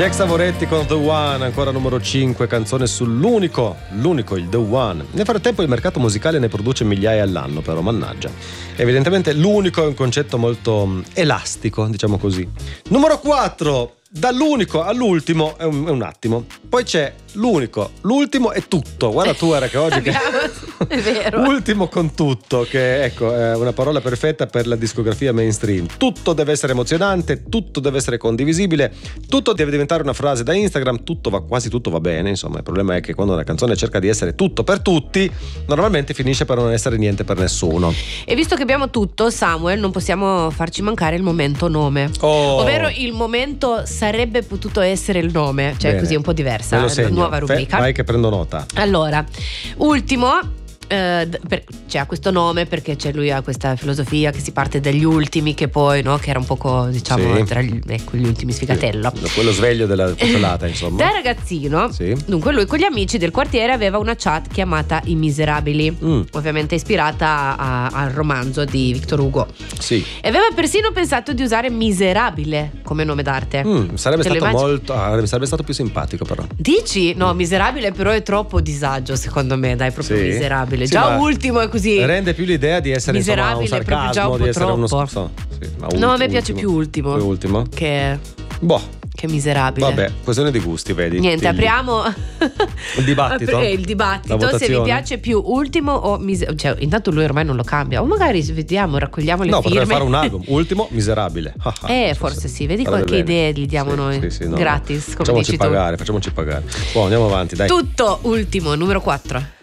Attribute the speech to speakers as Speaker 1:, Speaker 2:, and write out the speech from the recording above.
Speaker 1: Jack Savoretti con The One, ancora numero 5, canzone sull'unico, il The One. Nel frattempo il mercato musicale ne produce migliaia all'anno, però mannaggia. Evidentemente l'unico è un concetto molto elastico, diciamo così. Numero 4, dall'unico all'ultimo è un attimo. Poi c'è l'unico, l'ultimo è tutto. Guarda tu, era che oggi
Speaker 2: è vero.
Speaker 1: Ultimo con tutto, che ecco è una parola perfetta per la discografia mainstream. Tutto deve essere emozionante, tutto deve essere condivisibile, tutto deve diventare una frase da Instagram, quasi tutto va bene, insomma. Il problema è che quando una canzone cerca di essere tutto per tutti, normalmente finisce per non essere niente per nessuno.
Speaker 2: E visto che abbiamo tutto, Samuel, non possiamo farci mancare il momento nome. Ovvero il momento sarebbe potuto essere il nome, cioè
Speaker 1: bene,
Speaker 2: così un po' diversa, la nuova rubrica.
Speaker 1: Vai che prendo nota.
Speaker 2: Allora, ultimo. C'ha questo nome perché lui ha questa filosofia che si parte dagli ultimi, che poi che era un poco, diciamo,
Speaker 1: sì,
Speaker 2: tra gli ultimi sfigatello,
Speaker 1: quello sveglio della cucciolata, insomma.
Speaker 2: Da ragazzino, sì. Dunque lui con gli amici del quartiere aveva una chat chiamata I Miserabili, ovviamente ispirata al romanzo di Victor Hugo,
Speaker 1: sì.
Speaker 2: E aveva persino pensato di usare Miserabile come nome d'arte.
Speaker 1: Sarebbe stato più simpatico, però.
Speaker 2: Dici? No, Miserabile però è troppo disagio, secondo me, dai, proprio sì. Miserabile. Sì, già ultimo è così.
Speaker 1: Rende più l'idea di essere
Speaker 2: miserabile,
Speaker 1: un sarcasmo,
Speaker 2: già un po'
Speaker 1: di essere
Speaker 2: troppo. No, a me piace più ultimo.
Speaker 1: Più ultimo?
Speaker 2: Che miserabile.
Speaker 1: Vabbè, questione di gusti, vedi.
Speaker 2: Niente, apriamo
Speaker 1: il dibattito.
Speaker 2: Il dibattito, se vi piace più ultimo o miserabile. Cioè, intanto lui ormai non lo cambia. O magari vediamo, raccogliamo le firme.
Speaker 1: No, potremmo fare un album, ultimo, miserabile.
Speaker 2: Forse sì, vedi qualche idea gli diamo noi.
Speaker 1: Sì,
Speaker 2: gratis, come
Speaker 1: facciamoci pagare. Andiamo avanti, dai.
Speaker 2: Tutto ultimo, numero 4.